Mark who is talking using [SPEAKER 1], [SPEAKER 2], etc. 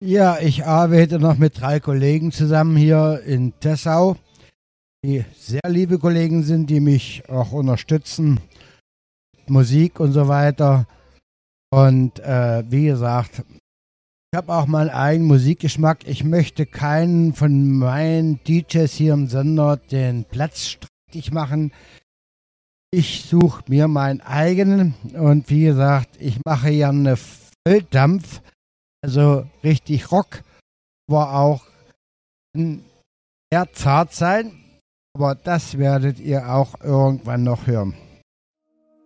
[SPEAKER 1] Ja, ich arbeite noch mit 3 Kollegen zusammen hier in Dessau, die sehr liebe Kollegen sind, die mich auch unterstützen, Musik und so weiter. Und wie gesagt, ich habe auch meinen eigenen Musikgeschmack. Ich möchte keinen von meinen DJs hier im Sender den Platz streitig machen. Ich suche mir meinen eigenen und wie gesagt, ich mache gerne Volldampf, also richtig Rock, aber auch sehr zart sein. Aber das werdet ihr auch irgendwann noch hören.